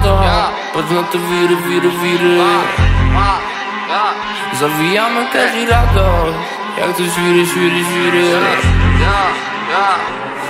to, patrz na te wiry, wiry, wiry. Zawijamy cash i radość, jak to świry, świry, świry.